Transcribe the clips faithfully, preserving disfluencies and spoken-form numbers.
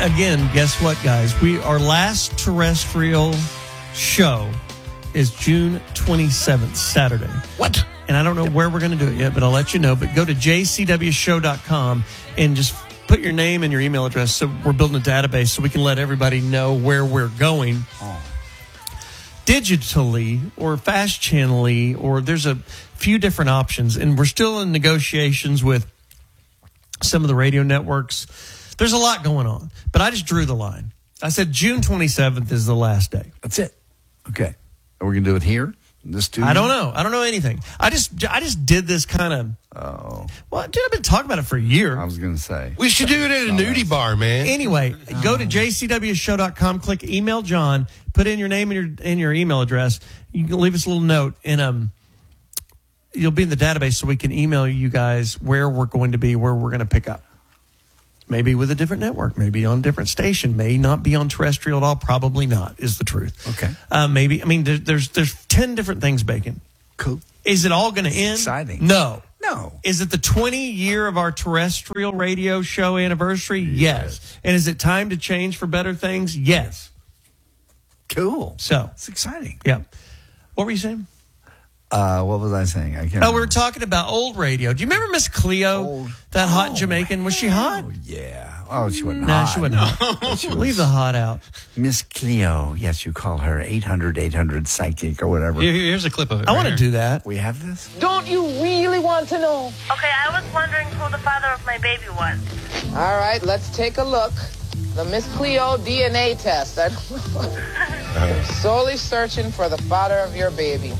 again, guess what, guys? We Our last terrestrial show is June twenty-seventh, Saturday. What? And I don't know where we're going to do it yet, but I'll let you know. But go to j c w show dot com and just put your name and your email address. So we're building a database so we can let everybody know where we're going. Oh. Digitally or fast channelly, or there's a few different options. And we're still in negotiations with some of the radio networks. There's a lot going on. But I just drew the line. I said June twenty-seventh is the last day. That's it. Okay. Are we going to do it here? This studio? I don't know. I don't know anything. I just I just did this kind of. Oh. Well, dude, I've been talking about it for a year. I was going to say. We should do it at a nudie bar, man. Anyway, oh. Go to j c w show dot com, click email John, put in your name and your and your email address. You can leave us a little note, and um, you'll be in the database so we can email you guys where we're going to be, where we're going to pick up. Maybe with a different network, maybe on a different station, may not be on terrestrial at all. Probably not, is the truth. Okay. Uh, maybe, I mean, there, there's there's ten different things, Bacon. Cool. Is it all going to end? Exciting. No. No. Is it the twenty year of our terrestrial radio show anniversary? Yes. yes. And is it time to change for better things? Yes. Cool. So. It's exciting. Yeah. What were you saying? Uh, what was I saying? I can't. Oh, remember. We were talking about old radio. Do you remember Miss Cleo? Old. That hot oh, Jamaican. Was she hot? Oh, yeah. Oh, she wasn't no, hot. No, she wasn't hot. She was... Leave the hot out. Miss Cleo. Yes, you call her eight hundred eight hundred psychic or whatever. Here, here's a clip of it. I right want to do that. We have this? Don't you really want to know? Okay, I was wondering who the father of my baby was. All right, let's take a look. The Miss Cleo D N A test. I'm solely searching for the father of your baby.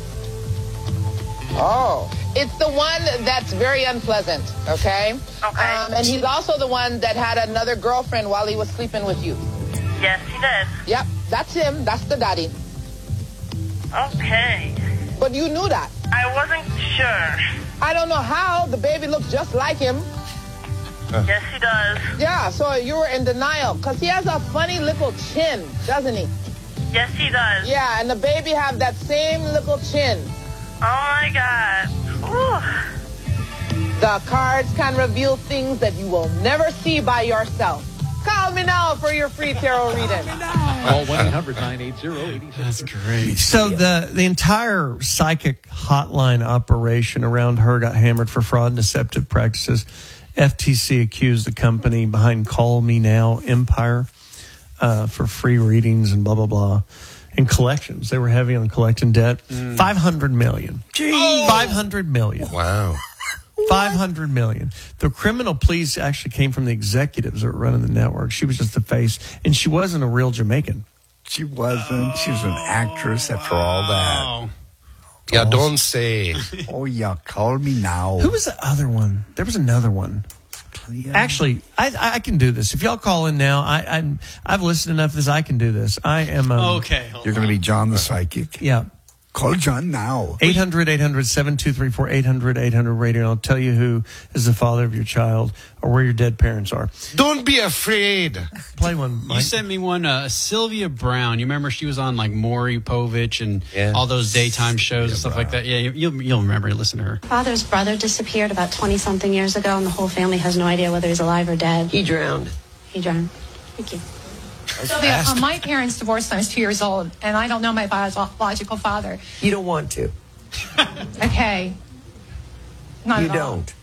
Oh. It's the one that's very unpleasant, okay? Okay. Um, and he's also the one that had another girlfriend while he was sleeping with you. Yes, he did. Yep, that's him. That's the daddy. Okay. But you knew that. I wasn't sure. I don't know how. The baby looks just like him. Uh. Yes, he does. Yeah, so you were in denial because he has a funny little chin, doesn't he? Yes, he does. Yeah, and the baby have that same little chin. Oh, my God. Ooh. The cards can reveal things that you will never see by yourself. Call me now for your free tarot reading. Call one eight hundred nine eight zero eight six. That's great. So the, the entire psychic hotline operation around her got hammered for fraud and deceptive practices. F T C accused the company behind Call Me Now Empire uh, for free readings and blah, blah, blah. And collections. They were heavy on collecting debt. Mm. five hundred million dollars. Jeez. five hundred million dollars. Wow. five hundred million dollars. The criminal pleas actually came from the executives that were running the network. She was just the face, and she wasn't a real Jamaican. She wasn't. She was an actress after all that. Yeah, don't say. Oh, yeah, call me now. Who was the other one? There was another one. Yeah. Actually, I, I can do this. If y'all call in now, I, I'm, I've listened enough to this. I can do this. I am. Um, okay. You're going to be John the Psychic. Yeah. Call John now. eight hundred eight hundred seven two three four, eight hundred eight hundred radio. And I'll tell you who is the father of your child or where your dead parents are. Don't be afraid. Play one, Mike. You sent me one, uh, Sylvia Brown. You remember she was on like Maury Povich and yeah. all those daytime shows Sylvia and stuff Brown. Like that. Yeah, you, you'll, you'll remember. Listen to her. Father's brother disappeared about twenty-something years ago, and the whole family has no idea whether he's alive or dead. He drowned. He drowned. Thank you. Sylvia, uh, my parents divorced when I was two years old, and I don't know my biological father. You don't want to. Okay. Not you at all. don't.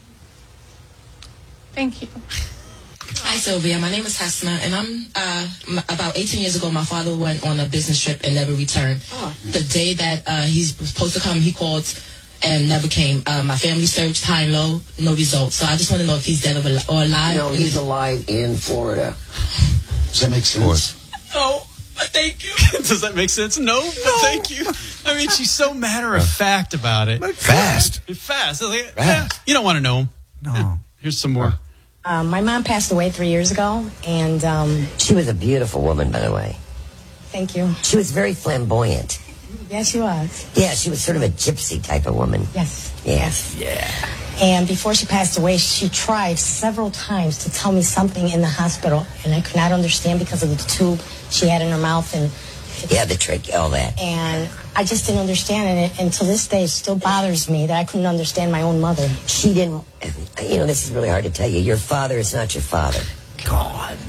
Thank you. Hi, Sylvia. My name is Hasna, and I'm uh, m- about eighteen years ago. My father went on a business trip and never returned. Oh. The day that uh, he's supposed to come, he called and never came. Uh, my family searched high and low, no results. So I just want to know if he's dead or alive. No, he's alive in Florida. Does that make sense? No, but thank you. Does that make sense? No, but no. Thank you. I mean, she's so matter of fact about it. Fast. Fast. Like, Fast. You don't want to know him. No. Here's some more. Um, my mom passed away three years ago, and um, she was a beautiful woman, by the way. Thank you. She was very flamboyant. Yes, she was. Yeah, she was sort of a gypsy type of woman. Yes. Yes. Yeah. And before she passed away, she tried several times to tell me something in the hospital, and I could not understand because of the tube she had in her mouth. And yeah, the trach, all that. And I just didn't understand it, and, and to this day, it still bothers me that I couldn't understand my own mother. She didn't, you know, this is really hard to tell you. Your father is not your father. God.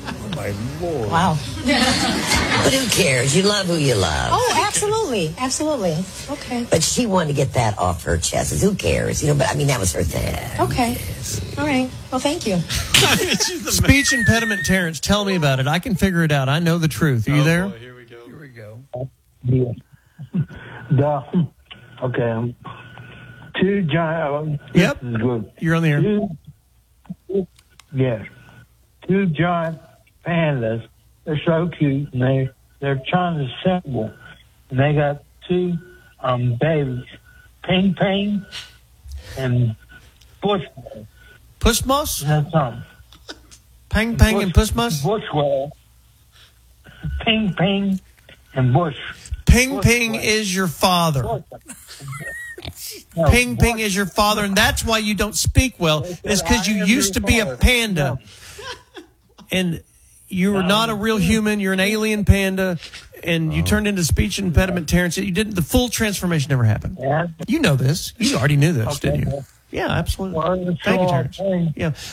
my Lord. Wow. But who cares? You love who you love. Oh, absolutely. Absolutely. Okay. But she wanted to get that off her chest. Who cares? You know, but I mean, that was her thing. Okay. All right. Well, thank you. Speech impediment, Terrence. Tell me about it. I can figure it out. I know the truth. Are you Oh, there? boy, here we go. Here we go. Yeah. The, okay. um, Two giant. Uh, Yep. This is good. You're on the air. Two, yes. Two giant pandas. They're so cute, and they they're trying to assemble. And they got two um babies, Ping Ping and Bush. Puss Moss? That's something. Pang Pang and Puss Moss? Bushwell. Ping Ping and Bush. Ping Ping is your father. No, Ping Ping is your father, and that's why you don't speak well. It's because you used to be a panda, and you were not a real human. You're an alien panda, and you turned into speech impediment, Terrence. You didn't. The full transformation never happened. You know this. You already knew this, didn't you? Yeah, absolutely. Thank you, Terrence. Yeah.